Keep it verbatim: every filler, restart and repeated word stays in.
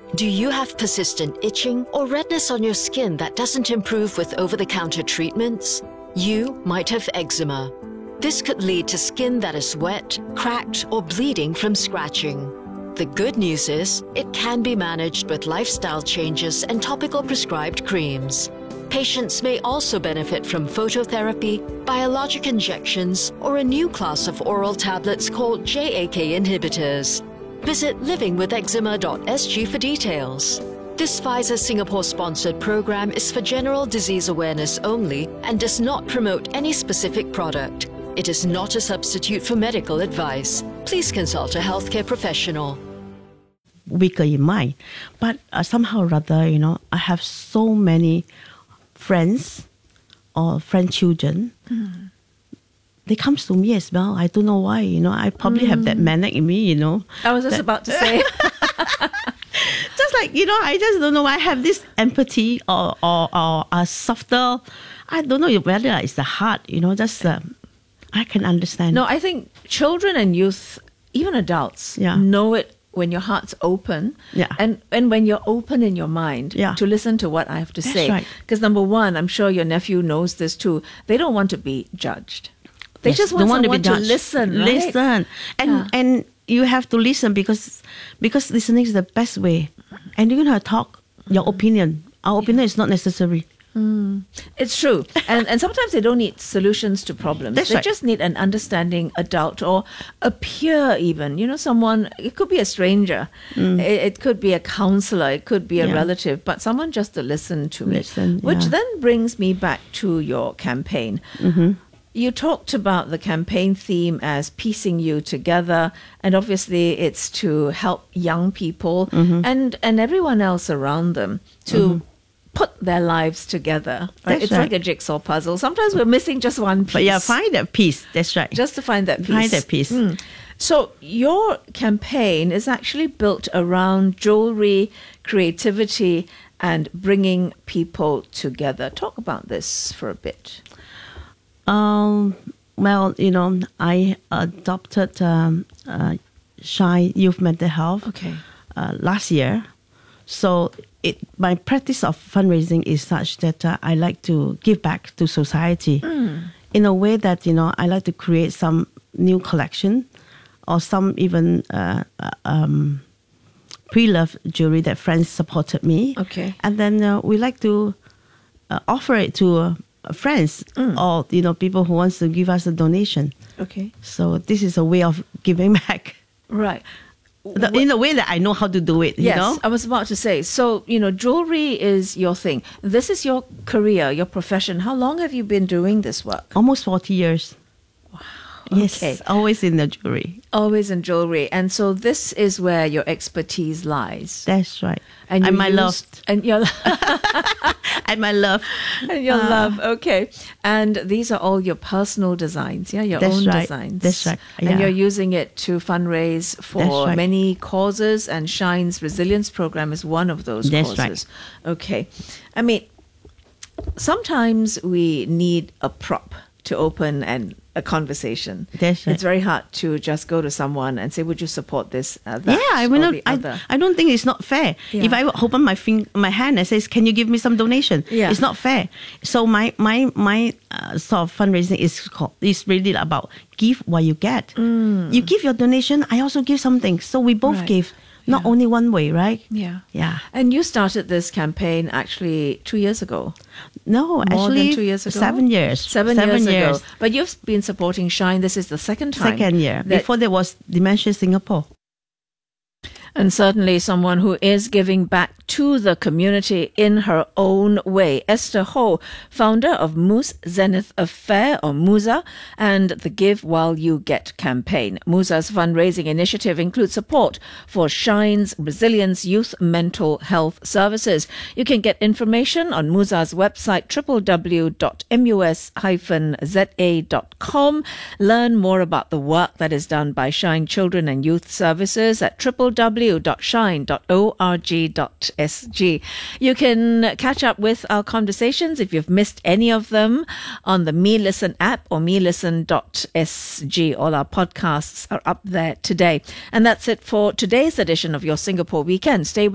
Do you have persistent itching or redness on your skin that doesn't improve with over-the-counter treatments? You might have eczema. This could lead to skin that is wet, cracked, or bleeding from scratching. The good news is, it can be managed with lifestyle changes and topical prescribed creams. Patients may also benefit from phototherapy, biologic injections, or a new class of oral tablets called J A K inhibitors. Visit living with eczema dot s g for details. This Pfizer Singapore-sponsored program is for general disease awareness only and does not promote any specific product. It is not a substitute for medical advice. Please consult a healthcare professional. Weaker in mind, but uh, somehow or other, you know, I have so many friends or friend children. Mm. They come to me as well. I don't know why, you know. I probably mm. have that manic in me, you know. I was just that, about to say. Just like, you know, I just don't know why I have this empathy or, or, or a softer, I don't know whether it's the heart, you know, just, uh, I can understand. No, I think children and youth, even adults, yeah. know it when your heart's open, yeah. and, and when you're open in your mind yeah. to listen to what I have to That's say. Right. Because number one, I'm sure your nephew knows this too, they don't want to be judged. They yes, just want want someone to, to listen, right? Listen. And yeah. and you have to listen because because listening is the best way. And you're going to talk your mm. opinion. Our opinion yeah. is not necessary. Mm. It's true. and and sometimes they don't need solutions to problems. That's they right. just need an understanding adult or a peer even. You know, someone, it could be a stranger. Mm. It, it could be a counselor. It could be a yeah. relative. But someone just to listen to me. Listen, Which yeah. then brings me back to your campaign. Mm-hmm. You talked about the campaign theme as piecing you together, and obviously it's to help young people mm-hmm. and, and everyone else around them to mm-hmm. put their lives together. Right? It's right. like a jigsaw puzzle. Sometimes we're missing just one piece. But yeah, find that piece. That's right. Just to find that piece. Find that piece. Mm. So your campaign is actually built around jewelry, creativity, and bringing people together. Talk about this for a bit. Um, well, you know, I adopted um, uh, Shine Youth Mental Health okay. uh, last year. So it my practice of fundraising is such that uh, I like to give back to society mm. in a way that, you know, I like to create some new collection or some even uh, uh, um, pre-loved jewelry that friends supported me. Okay. And then uh, we like to uh, offer it to uh, friends mm. or, you know, people who wants to give us a donation. Okay. So this is a way of giving back. Right. The, in a way that I know how to do it, yes, you know? I was about to say, so, you know, jewelry is your thing. This is your career, your profession. How long have you been doing this work? Almost forty years. Wow. Yes, okay. always in the jewelry. Always in jewelry. And so this is where your expertise lies. That's right. And, and my love. And your and my love. And your uh, love, okay. And these are all your personal designs, yeah? Your own right. designs. That's right. Yeah. And you're using it to fundraise for right. many causes, and Shine's Resilience Program is one of those That's causes. Right. Okay. I mean, sometimes we need a prop to open and a conversation. That's right. It's very hard to just go to someone and say, would you support this, uh, that, yeah, I, or will not, the I, other? I don't think it's not fair. Yeah. If I open my fing- my hand and says, can you give me some donation? Yeah. It's not fair. So my my my uh, sort of fundraising is called, is really about give what you get. Mm. You give your donation, I also give something. So we both Right. give. Not Yeah. only one way, right? Yeah. Yeah. And you started this campaign actually two years ago. No, More actually than two years ago? seven years. Seven, seven years, years ago. But you've been supporting Shine. This is the second time. Second year. that- Before there was Dementia Singapore. And certainly someone who is giving back to the community in her own way. Esther Ho, founder of Moose Zenith Affair, or Musa, and the Give While You Get campaign. Musa's fundraising initiative includes support for Shine's Resilience Youth Mental Health Services. You can get information on Musa's website, w w w dot mus dash za dot com. Learn more about the work that is done by Shine Children and Youth Services at w w w dot shine dot org dot s g. You can catch up with our conversations if you've missed any of them on the Me Listen app or me listen dot s g. All our podcasts are up there today. And that's it for today's edition of Your Singapore Weekend. Stay with